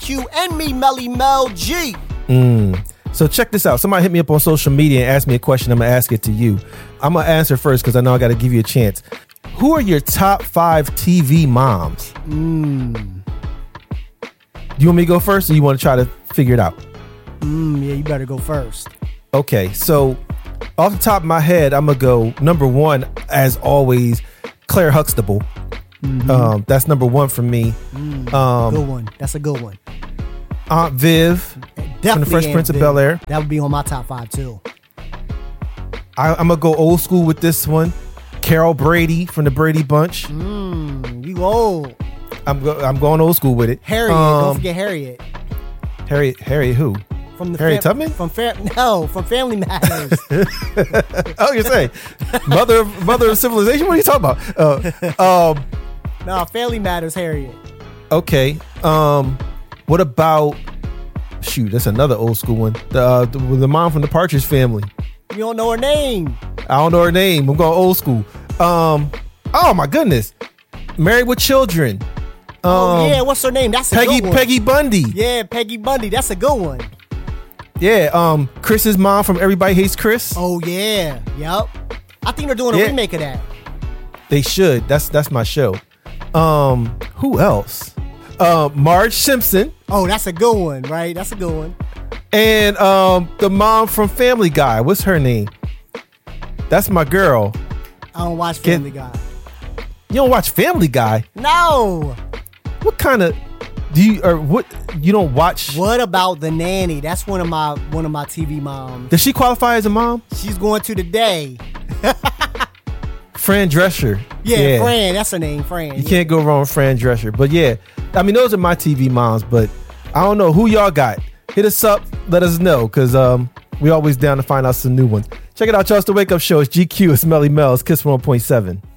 GQ, and me, Melly Mel G. So check this out. Somebody hit me up on social media and asked me a question. I'm going to ask it to you. I'm going to answer first because I know I got to give you a chance. Who are your top 5 TV moms? You want me to go first or you want to try to figure it out? Yeah, you better go first. Okay, so off the top of my head, I'm going to go number 1, as always, Claire Huxtable. That's number 1 for me. Good one. That's a good one. Aunt Viv from the Fresh Prince of Bel-Air. That would be on my top 5 too. I'm going to go old school with this one. Carol Brady from the Brady Bunch. You old. I'm going old school with it. Harriet. Don't forget Harriet. Harriet who? From the Harriet Tubman? From Family Matters. Oh, you're saying mother of civilization? What are you talking about? No, Family Matters, Harriet. Okay. What about? Shoot, that's another old school one. The mom from the Partridge Family. You don't know her name. I don't know her name. I'm going old school. Oh my goodness, Married with Children. Yeah, what's her name? That's a good one. Peggy Bundy. Yeah, Peggy Bundy. That's a good one. Yeah. Chris's mom from Everybody Hates Chris. Oh yeah. Yep. I think they're doing a remake of that. They should. That's my show. Who else? Marge Simpson. Oh, that's a good one, right? That's a good one. And the mom from Family Guy. What's her name? That's my girl. I don't watch Family Guy. You don't watch Family Guy? No. What kind of you don't watch? What about The Nanny? That's one of my TV moms. Does she qualify as a mom? She's going to the day. Fran Drescher. Yeah, Fran. That's her name, Fran. You can't go wrong with Fran Drescher. But yeah, I mean, those are my TV moms. But I don't know who y'all got. Hit us up. Let us know because we always down to find out some new ones. Check it out, y'all. It's the Wake Up Show. It's GQ. It's Melly Mel. It's Kiss 1.7.